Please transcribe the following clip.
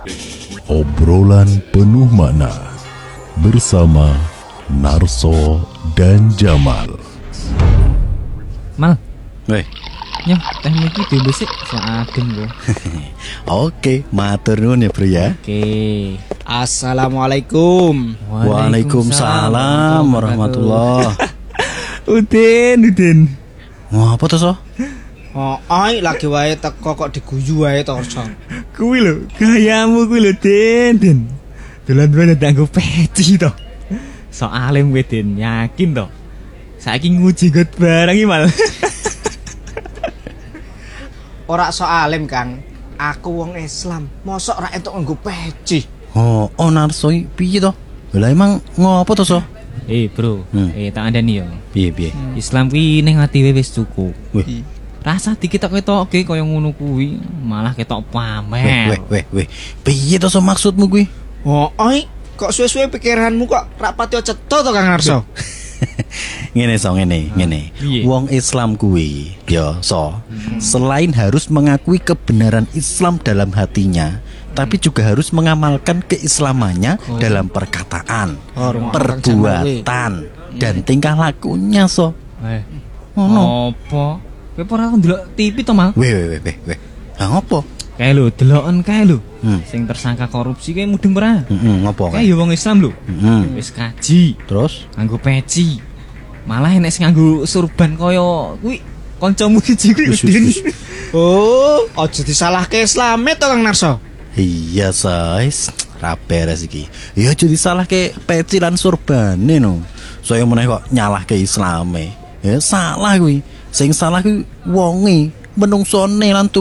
Obrolan penuh makna bersama Narso dan Jamal. Mal, Weh. nyong teh miki dulu sih adem go. Oke, matur nuwun ya, Bro ya. Oke. Assalamualaikum. Waalaikumsalam warahmatullah. Udin. Ngapa to, So? Oh, ai lagi wae teko kok diguyu wae to, Son. Kuwi lho, gayamu kuwi lho, Den. Dolan-dolan nganggo peci to. So alim kowe, Den, yakin to. Saiki nguji got barang iki, Mal. Ora so alim, Kang. Aku wong Islam, mosok ra entuk nganggo peci. Oh, Narso piye to? Lah emang ngopo to, So? Bro, tak andani yo. Piye? Islam kuwi ning ati wis cukup. Weh. Rasa diketok-ketokke kaya ngono kuwi, malah ketok pamer. Weh. Piye to, So, maksudmu kuwi? Oh, ai kok suwe-suwe pikiranmu kok ra pati cetha to, Kang Narso. Ngene, So, ngene. Piye? Wong Islam kuwi, ya, So, selain harus mengakui kebenaran Islam dalam hatinya, tapi juga harus mengamalkan keislamannya dalam perkataan, perbuatan, dan tingkah lakunya, So. Ngono. Apa? Kowe ora ndelok TV to, Mal? Weh. Lah ngopo? Kae lho, deloken kae lho. Hmm. Sing tersangka korupsi kae mudeng ora? Ngopo Kae kae? ya wong Islam lho. Wis kaji, Terus? nganggo peci. Malah enek sing nganggo surban kaya kuwi kancamu siji kuwi, Udin. Oh, aja disalahke Islame to, Kang Narso. Iya, Sais. Ra beres iki. Ya jadi salah ke peci lan surbane no. Saya meneh kok nyalahke Islame. Ya salah kuwi. Sing salah kuwi wonge, menungsone lan